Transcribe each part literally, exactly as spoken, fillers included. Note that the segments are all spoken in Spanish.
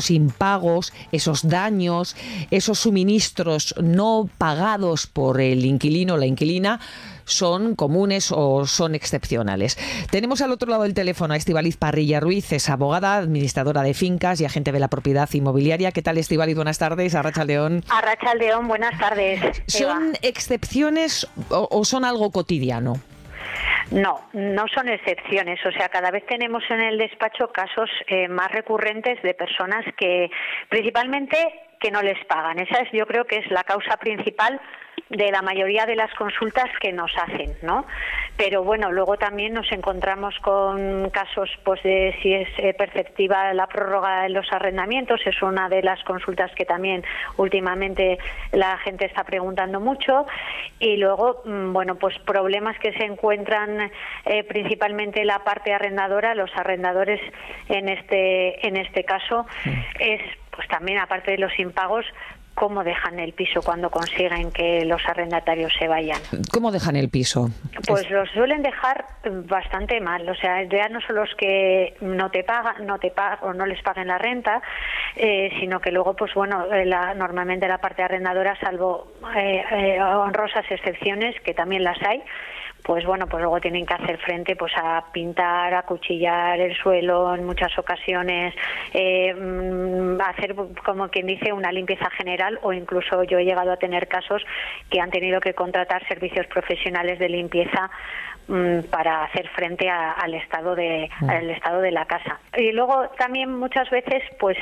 esos impagos, esos daños, esos suministros no pagados por el inquilino o la inquilina son comunes o son excepcionales. Tenemos al otro lado del teléfono a Estíbaliz Parrilla Ruiz, es abogada, administradora de fincas y agente de la propiedad inmobiliaria. ¿Qué tal, Estíbaliz? Buenas tardes. Arratsaldeón. Arratsaldeón, buenas tardes. ¿Son Eva. excepciones o, o son algo cotidiano? No, no son excepciones. O sea, cada vez tenemos en el despacho casos eh, más recurrentes de personas que, principalmente, que no les pagan. Esa es, yo creo que es la causa principal de la mayoría de las consultas que nos hacen, ¿no? Pero bueno, luego también nos encontramos con casos pues de si es eh, perceptiva la prórroga de los arrendamientos, es una de las consultas que también últimamente la gente está preguntando mucho, y luego, bueno, pues problemas que se encuentran eh, principalmente la parte arrendadora, los arrendadores en este en este caso, es pues también, aparte de los impagos, cómo dejan el piso cuando consiguen que los arrendatarios se vayan. ¿Cómo dejan el piso? Pues los suelen dejar bastante mal. O sea, ya no son los que no te pagan, no te pagan o no les paguen la renta, eh, sino que luego, pues bueno, la, normalmente la parte arrendadora, salvo eh, eh, honrosas excepciones, que también las hay, pues bueno, pues luego tienen que hacer frente pues a pintar, a acuchillar el suelo en muchas ocasiones, eh, hacer, como quien dice, una limpieza general, o incluso yo he llegado a tener casos que han tenido que contratar servicios profesionales de limpieza mmm, para hacer frente a, al estado de al estado de la casa. Y luego también muchas veces pues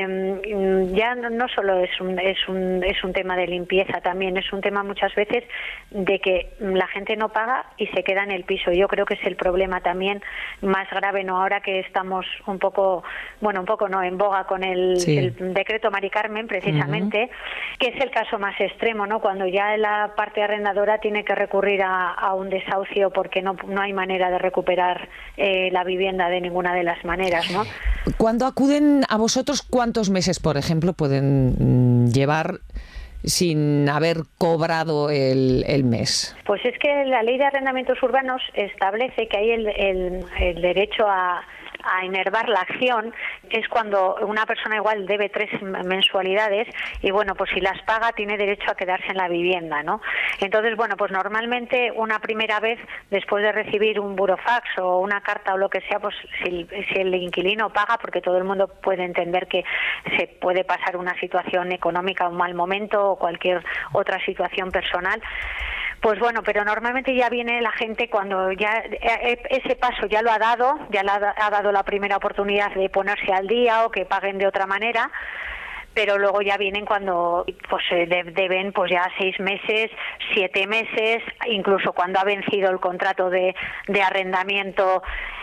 eh, ya no, no solo es un, es un es un tema de limpieza, también es un tema muchas veces de que la gente no paga y se queda en el piso. Yo creo que es el problema también más grave, no ahora que estamos un poco, bueno, un poco no, en boga con el, sí. el decreto Mari Carmen, precisamente, uh-huh. que es el caso más extremo, ¿no? Cuando ya la parte arrendadora tiene que recurrir a, a un desahucio porque no, no hay manera de recuperar eh, la vivienda de ninguna de las maneras, ¿no? Cuando acuden a vosotros, ¿cuántos meses, por ejemplo, pueden mm, llevar sin haber cobrado el, el mes? Pues es que la Ley de Arrendamientos Urbanos establece que hay el, el, el derecho a, a enervar la acción, que es cuando una persona igual debe tres mensualidades y bueno, pues si las paga tiene derecho a quedarse en la vivienda, ¿no? Entonces, bueno, pues normalmente una primera vez, después de recibir un burofax o una carta o lo que sea, pues si, si el inquilino paga, porque todo el mundo puede entender que se puede pasar una situación económica, un mal momento o cualquier otra situación personal, pues bueno, pero normalmente ya viene la gente cuando ya ese paso ya lo ha dado, ya le ha dado la primera oportunidad de ponerse al día o que paguen de otra manera, pero luego ya vienen cuando pues deben pues ya seis meses, siete meses, incluso cuando ha vencido el contrato de, de arrendamiento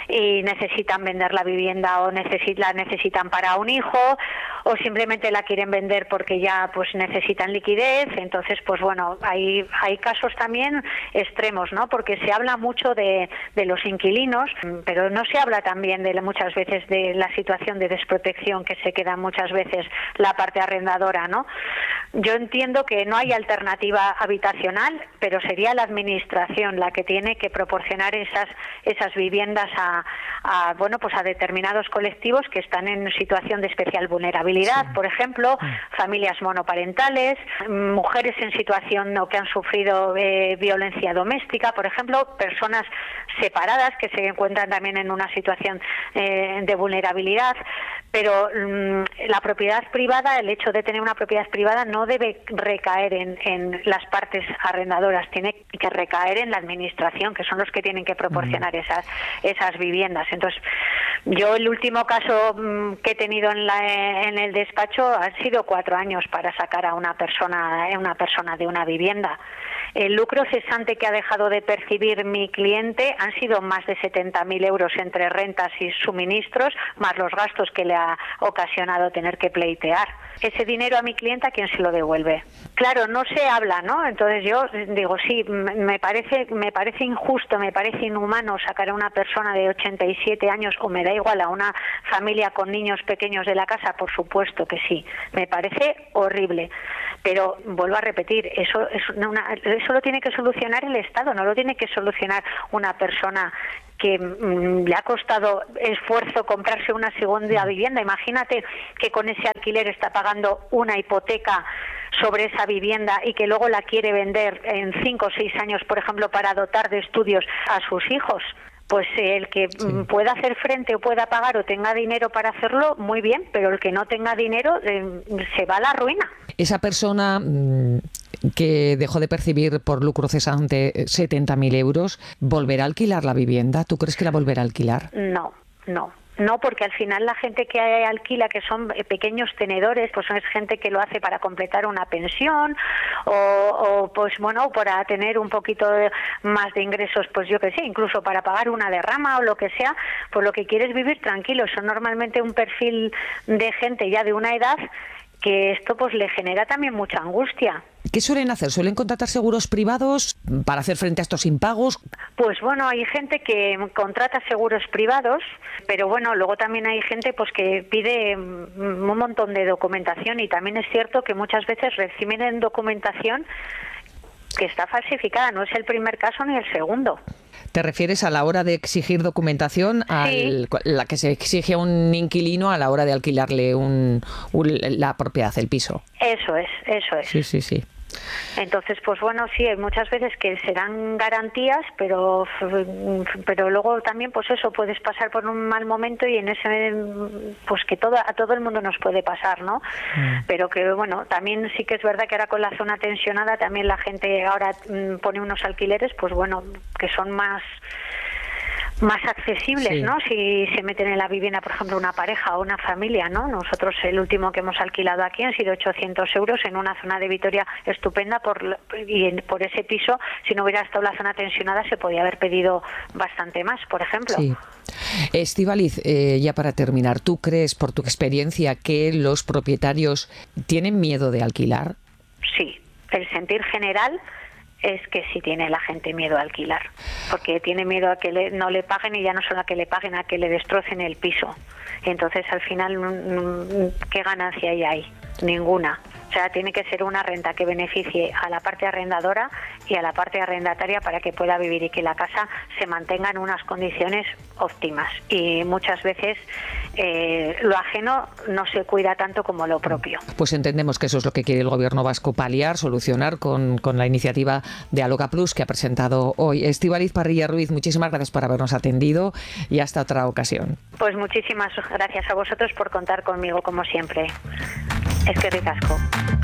y necesitan vender la vivienda o necesit, la necesitan para un hijo o simplemente la quieren vender porque ya pues necesitan liquidez. Entonces pues bueno, hay hay casos también extremos, ¿no? Porque se habla mucho de, de los inquilinos, pero no se habla también de muchas veces de la situación de desprotección que se queda muchas veces la parte arrendadora, ¿no? Yo entiendo que no hay alternativa habitacional, pero sería la administración la que tiene que proporcionar esas esas viviendas a, a bueno, pues a determinados colectivos que están en situación de especial vulnerabilidad, sí. Por ejemplo, sí. Familias monoparentales, mujeres en situación o que han sufrido eh, violencia doméstica, por ejemplo, personas separadas que se encuentran también en una situación eh, de vulnerabilidad, pero mmm, la propiedad privada, el hecho de tener una propiedad privada no debe recaer en, en las partes arrendadoras, tiene que recaer en la administración, que son los que tienen que proporcionar esas esas viviendas. Entonces, yo el último caso mmm, que he tenido en, la, en el despacho han sido cuatro años para sacar a una persona, a una persona de una vivienda. El lucro cesante que ha dejado de percibir mi cliente han sido más de setenta mil euros entre rentas y suministros, más los gastos que le ha ocasionado tener que pleitear. Ese dinero a mi clienta, ¿quién se lo devuelve? Claro, no se habla, ¿no? Entonces yo digo, sí, me parece me parece injusto, me parece inhumano sacar a una persona de ochenta y siete años, o me da igual, a una familia con niños pequeños de la casa, por supuesto que sí. Me parece horrible. Pero vuelvo a repetir, eso es una, es eso lo tiene que solucionar el Estado, no lo tiene que solucionar una persona que mmm, le ha costado esfuerzo comprarse una segunda vivienda. Imagínate que con ese alquiler está pagando una hipoteca sobre esa vivienda y que luego la quiere vender en cinco o seis años, por ejemplo, para dotar de estudios a sus hijos. Pues el que sí. pueda hacer frente o pueda pagar o tenga dinero para hacerlo, muy bien, pero el que no tenga dinero eh, se va a la ruina. Esa persona mmm, que dejó de percibir por lucro cesante setenta mil euros, ¿volverá a alquilar la vivienda? ¿Tú crees que la volverá a alquilar? No, no. No, porque al final la gente que alquila, que son pequeños tenedores, pues es gente que lo hace para completar una pensión o, o pues bueno, para tener un poquito de, más de ingresos, pues yo que sé, incluso para pagar una derrama o lo que sea, pues lo que quiere es vivir tranquilo. Son normalmente un perfil de gente ya de una edad que esto pues le genera también mucha angustia. ¿Qué suelen hacer? ¿Suelen contratar seguros privados para hacer frente a estos impagos? Pues bueno, hay gente que contrata seguros privados, pero bueno, luego también hay gente pues que pide un montón de documentación y también es cierto que muchas veces reciben documentación que está falsificada. No es el primer caso ni el segundo. ¿Te refieres a la hora de exigir documentación, a Sí. la que se exige a un inquilino a la hora de alquilarle un, un, la propiedad, el piso? Eso es, eso es. Sí, sí, sí. Entonces, pues bueno, sí, hay muchas veces que serán garantías, pero pero luego también, pues eso, puedes pasar por un mal momento y en ese, pues que todo, a todo el mundo nos puede pasar, ¿no? Mm. Pero que, bueno, también sí que es verdad que ahora con la zona tensionada también la gente ahora mm, pone unos alquileres, pues bueno, que son más... más accesibles, sí. ¿no? Si se meten en la vivienda, por ejemplo, una pareja o una familia, ¿no? Nosotros el último que hemos alquilado aquí han sido ochocientos euros en una zona de Vitoria estupenda por, y en, por ese piso, si no hubiera estado la zona tensionada, se podía haber pedido bastante más, por ejemplo. Sí. Estíbaliz, eh, ya para terminar, ¿tú crees, por tu experiencia, que los propietarios tienen miedo de alquilar? Sí, el sentir general es que sí tiene la gente miedo a alquilar, porque tiene miedo a que le, no le paguen y ya no solo a que le paguen, a que le destrocen el piso. Entonces, al final, ¿qué ganancia hay ahí? Ninguna. O sea, tiene que ser una renta que beneficie a la parte arrendadora y a la parte arrendataria para que pueda vivir y que la casa se mantenga en unas condiciones óptimas. Y muchas veces eh, lo ajeno no se cuida tanto como lo propio. Pues entendemos que eso es lo que quiere el Gobierno vasco paliar, solucionar con, con la iniciativa de Aloca Plus que ha presentado hoy. Estíbaliz Parrilla Ruiz, muchísimas gracias por habernos atendido y hasta otra ocasión. Pues muchísimas gracias a vosotros por contar conmigo, como siempre. Es que ricasco.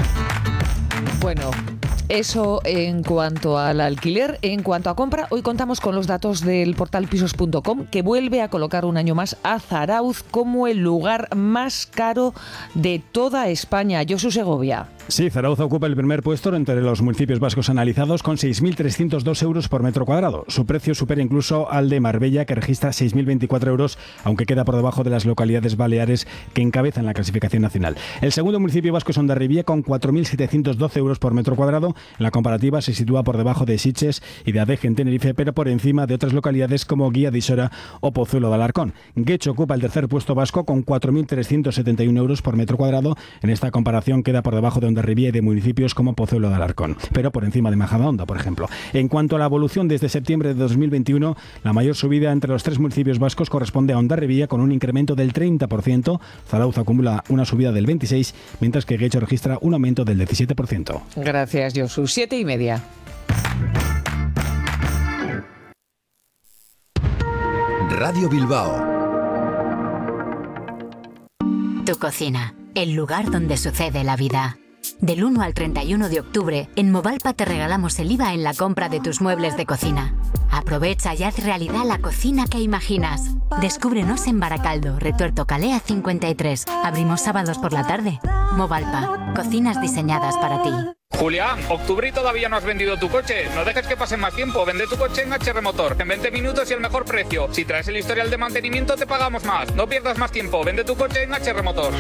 Bueno, eso en cuanto al alquiler. En cuanto a compra, hoy contamos con los datos del portal pisos punto com, que vuelve a colocar un año más a Zarauz como el lugar más caro de toda España. Josu Segovia. Sí, Zarauz ocupa el primer puesto entre los municipios vascos analizados con seis mil trescientos dos euros por metro cuadrado. Su precio supera incluso al de Marbella, que registra seis mil veinticuatro euros, aunque queda por debajo de las localidades baleares que encabezan la clasificación nacional. El segundo municipio vasco es Hondarribia, con cuatro mil setecientos doce euros por metro cuadrado. En la comparativa se sitúa por debajo de Sitges y de Adeje en Tenerife, pero por encima de otras localidades como Guía de Isora o Pozuelo de Alarcón. Guecho ocupa el tercer puesto vasco con cuatro mil trescientos setenta y uno euros por metro cuadrado. En esta comparación queda por debajo de Hondarribia y de municipios como Pozuelo de Alarcón, pero por encima de Majadahonda, por ejemplo. En cuanto a la evolución desde septiembre de dos mil veintiuno, la mayor subida entre los tres municipios vascos corresponde a Hondarribia con un incremento del treinta por ciento. Zarauz acumula una subida del veintiséis por ciento, mientras que Guecho registra un aumento del diecisiete por ciento. Gracias, Josu. Siete y media. Radio Bilbao. Tu cocina, el lugar donde sucede la vida. Del uno al treinta y uno de octubre, en Movalpa te regalamos el I V A en la compra de tus muebles de cocina. Aprovecha y haz realidad la cocina que imaginas. Descúbrenos en Baracaldo, Retuerto Calea cincuenta y tres. Abrimos sábados por la tarde. Movalpa, cocinas diseñadas para ti. Julián, octubre y todavía no has vendido tu coche. No dejes que pase más tiempo. Vende tu coche en H R Motor. En veinte minutos y el mejor precio. Si traes el historial de mantenimiento te pagamos más. No pierdas más tiempo. Vende tu coche en H R Motor.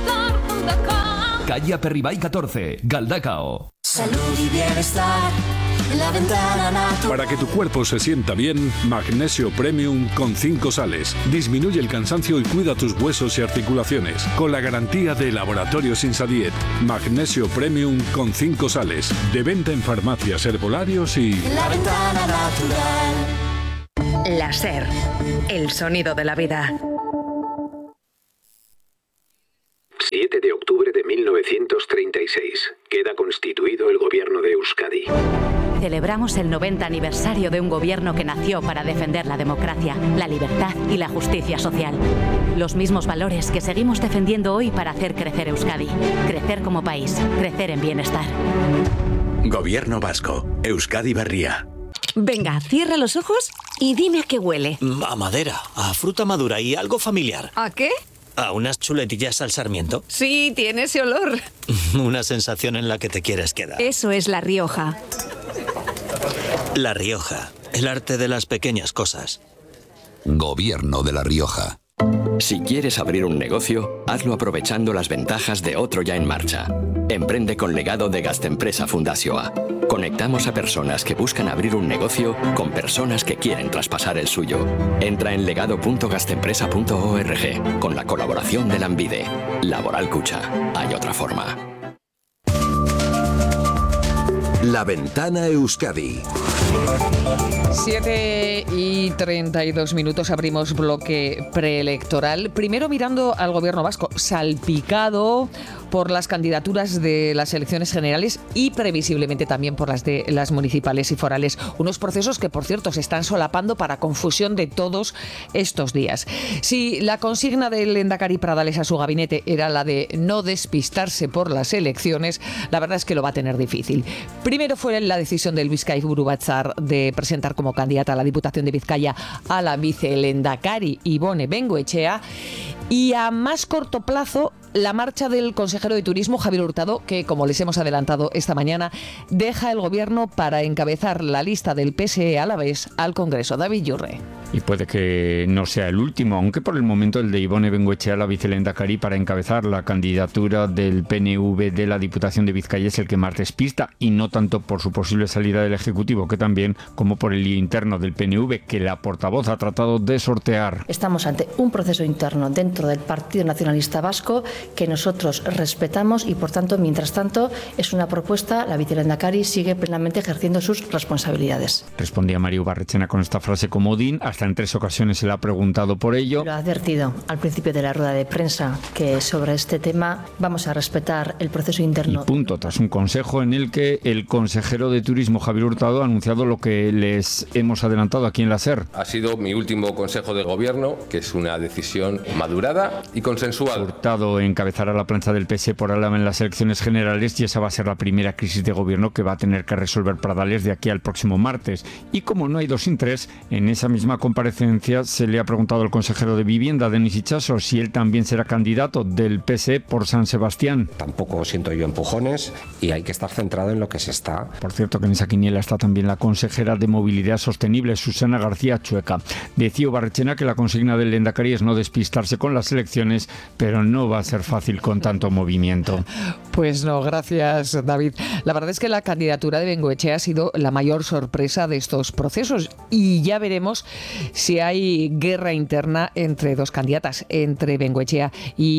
Calle Aperribay catorce, Galdacao. Salud y bienestar La Ventana Natural. Para que tu cuerpo se sienta bien, Magnesio Premium con cinco sales. Disminuye el cansancio y cuida tus huesos y articulaciones. Con la garantía de Laboratorios Insadiet. Magnesio Premium con cinco sales. De venta en farmacias, herbolarios y... La Ventana Natural. La SER, el sonido de la vida. siete de octubre de mil novecientos treinta y seis. Queda constituido el gobierno de Euskadi. Celebramos el noventa aniversario de un gobierno que nació para defender la democracia, la libertad y la justicia social. Los mismos valores que seguimos defendiendo hoy para hacer crecer Euskadi. Crecer como país, crecer en bienestar. Gobierno vasco, Euskadi Berria. Venga, cierra los ojos y dime a qué huele. A madera, a fruta madura y algo familiar. ¿A qué? ¿A unas chuletillas al sarmiento? Sí, tiene ese olor. Una sensación en la que te quieres quedar. Eso es La Rioja. La Rioja, el arte de las pequeñas cosas. Gobierno de La Rioja. Si quieres abrir un negocio, hazlo aprovechando las ventajas de otro ya en marcha. Emprende con legado de Gastempresa Fundazioa. Conectamos a personas que buscan abrir un negocio con personas que quieren traspasar el suyo. Entra en legado punto gastempresa punto org con la colaboración de Lanbide. Laboral Cucha. Hay otra forma. La Ventana Euskadi. siete y treinta y dos minutos, abrimos bloque preelectoral. Primero mirando al gobierno vasco, salpicado por las candidaturas de las elecciones generales y previsiblemente también por las de las municipales y forales. Unos procesos que, por cierto, se están solapando para confusión de todos estos días. Si la consigna del Lehendakari Pradales a su gabinete era la de no despistarse por las elecciones, la verdad es que lo va a tener difícil. Primero fue la decisión del Bizkaiburu Batzar de presentar como candidata a la Diputación de Vizcaya a la vicelehendakari Ibone Bengoechea, y a más corto plazo la marcha del consejero de Turismo Javier Hurtado, que, como les hemos adelantado esta mañana, deja el gobierno para encabezar la lista del P S E alavés al Congreso. David Yurre. Y puede que no sea el último, aunque por el momento el de Ibone Bengoechea, la vicelehendakari, para encabezar la candidatura del P N V de la Diputación de Vizcaya es el que más despista, y no tanto por su posible salida del Ejecutivo, que también como por el lío interno del P N V, que la portavoz ha tratado de sortear. Estamos ante un proceso interno dentro del Partido Nacionalista Vasco que nosotros respetamos y, por tanto, mientras tanto, es una propuesta. La vicelehendakari sigue plenamente ejerciendo sus responsabilidades. Respondía Mario Barrechena con esta frase comodín. Hasta en tres ocasiones se le ha preguntado por ello. Lo ha advertido al principio de la rueda de prensa que sobre este tema vamos a respetar el proceso interno. Y punto, tras un consejo en el que el consejero de Turismo Javier Hurtado ha anunciado lo que les hemos adelantado aquí en la SER. Ha sido mi último consejo de gobierno, que es una decisión madurada y consensuada. Hurtado encabezará la plancha del P S E por Álava en las elecciones generales, y esa va a ser la primera crisis de gobierno que va a tener que resolver Pradales de aquí al próximo martes. Y como no hay dos sin tres, en esa misma comparecencia se le ha preguntado al consejero de Vivienda, Denis Itxaso, si él también será candidato del P S E por San Sebastián. Tampoco siento yo empujones y hay que estar centrado en lo que se está. Por cierto, que en esa quiniela está también la consejera de Movilidad Sostenible, Susana García Chueca. Decía Barrechena que la consigna del Lehendakari es no despistarse con las elecciones, pero no va a ser fácil con tanto movimiento. Pues no, gracias, David. La verdad es que la candidatura de Bengoechea ha sido la mayor sorpresa de estos procesos, y ya veremos si hay guerra interna entre dos candidatas, entre Bengoechea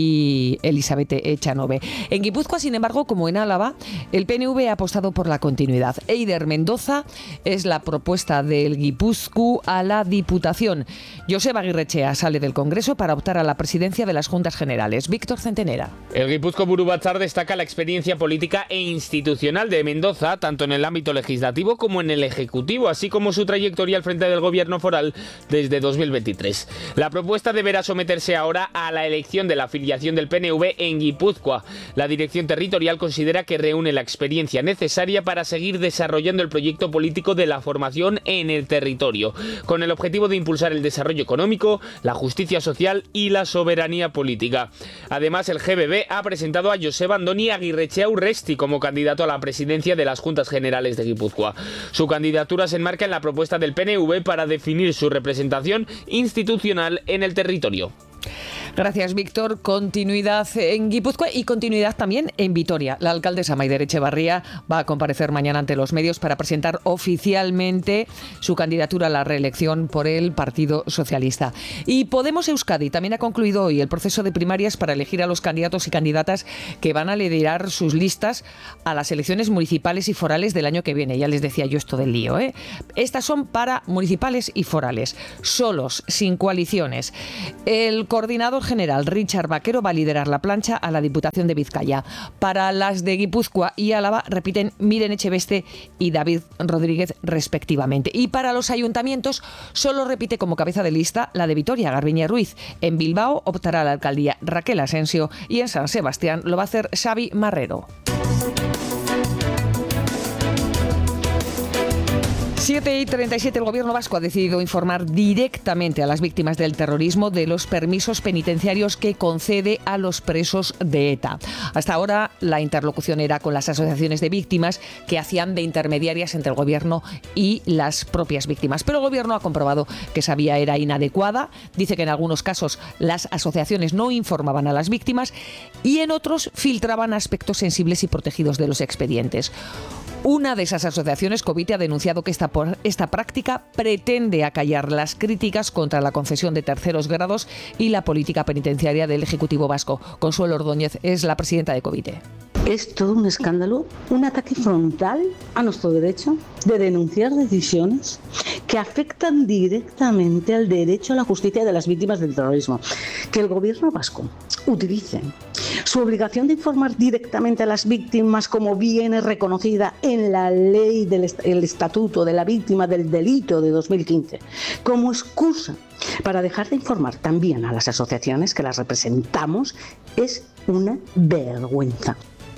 y Elizabeth Echanove. En Guipúzcoa, sin embargo, como en Álava, el P N V ha apostado por la continuidad. Eider Mendoza es la propuesta del Guipúzcoa a la Diputación. Joseba Aguirrechea sale del Congreso para optar a la presidencia de las Juntas Generales. Víctor Centenera. El Guipúzcoa-Buru Batzar destaca la experiencia política e institucional de Mendoza, tanto en el ámbito legislativo como en el ejecutivo, así como su trayectoria al frente del gobierno foral desde dos mil veintitrés. La propuesta deberá someterse ahora a la elección de la afiliación del P N V en Guipúzcoa. La dirección territorial considera que reúne la experiencia necesaria para seguir desarrollando el proyecto político de la formación en el territorio, con el objetivo de impulsar el desarrollo económico, la justicia social y la soberanía política. Además, el G B B ha presentado a Joseba Andoni Aguirrechea Urresti como candidato a la presidencia de las Juntas Generales de Guipúzcoa. Su candidatura se enmarca en la propuesta del P N V para definir su representación institucional en el territorio. Gracias, Víctor. Continuidad en Guipúzcoa y continuidad también en Vitoria. La alcaldesa Maider Etxebarria va a comparecer mañana ante los medios para presentar oficialmente su candidatura a la reelección por el Partido Socialista. Y Podemos Euskadi también ha concluido hoy el proceso de primarias para elegir a los candidatos y candidatas que van a liderar sus listas a las elecciones municipales y forales del año que viene. Ya les decía yo esto del lío, ¿eh? Estas son para municipales y forales, solos, sin coaliciones. El coordinador general, Richard Vaquero, va a liderar la plancha a la Diputación de Vizcaya. Para las de Guipúzcoa y Álava repiten Miren Echeveste y David Rodríguez respectivamente. Y para los ayuntamientos solo repite como cabeza de lista la de Vitoria, Garbiñe Ruiz. En Bilbao optará a la alcaldía Raquel Asensio y en San Sebastián lo va a hacer Xavi Marrero. siete y treinta y siete, el Gobierno vasco ha decidido informar directamente a las víctimas del terrorismo de los permisos penitenciarios que concede a los presos de ETA. Hasta ahora la interlocución era con las asociaciones de víctimas que hacían de intermediarias entre el Gobierno y las propias víctimas. Pero el Gobierno ha comprobado que esa vía era inadecuada. Dice que en algunos casos las asociaciones no informaban a las víctimas y en otros filtraban aspectos sensibles y protegidos de los expedientes. Una de esas asociaciones, Covite, ha denunciado que esta, por, esta práctica pretende acallar las críticas contra la concesión de terceros grados y la política penitenciaria del Ejecutivo vasco. Consuelo Ordóñez es la presidenta de Covite. Es todo un escándalo, un ataque frontal a nuestro derecho de denunciar decisiones que afectan directamente al derecho a la justicia de las víctimas del terrorismo. Que el Gobierno vasco utilice su obligación de informar directamente a las víctimas, como viene reconocida en la ley del est- el Estatuto de la Víctima del Delito de dos mil quince, como excusa para dejar de informar también a las asociaciones que las representamos, es una vergüenza.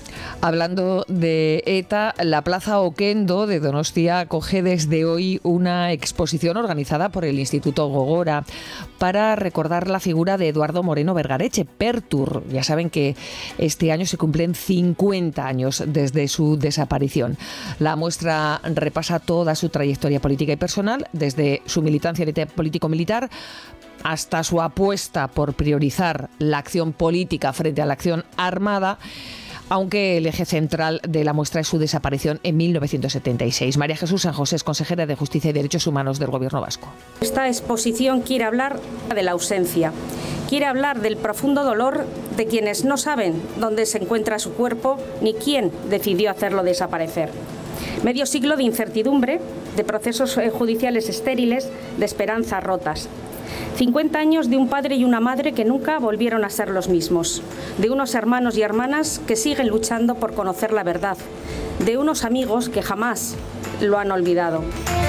Hablando de ETA, la Plaza Oquendo de Donostia acoge desde hoy una exposición organizada por el Instituto Gogora para recordar la figura de Eduardo Moreno Vergareche, Pertur. Ya saben que este año se cumplen cincuenta años desde su desaparición. La muestra repasa toda su trayectoria política y personal, desde su militancia político-militar hasta su apuesta por priorizar la acción política frente a la acción armada, aunque el eje central de la muestra es su desaparición en mil novecientos setenta y seis. María Jesús San José es consejera de Justicia y Derechos Humanos del Gobierno vasco. Esta exposición quiere hablar de la ausencia, quiere hablar del profundo dolor de quienes no saben dónde se encuentra su cuerpo ni quién decidió hacerlo desaparecer. Medio siglo de incertidumbre, de procesos judiciales estériles, de esperanzas rotas. cincuenta años de un padre y una madre que nunca volvieron a ser los mismos, de unos hermanos y hermanas que siguen luchando por conocer la verdad, de unos amigos que jamás lo han olvidado.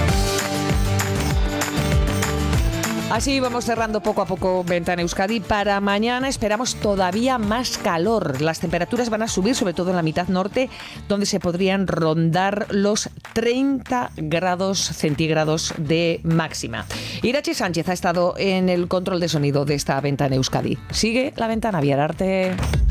Así vamos cerrando poco a poco Ventana Euskadi. Para mañana esperamos todavía más calor. Las temperaturas van a subir, sobre todo en la mitad norte, donde se podrían rondar los treinta grados centígrados de máxima. Irache Sánchez ha estado en el control de sonido de esta Ventana Euskadi. Sigue la Ventana, Viararte.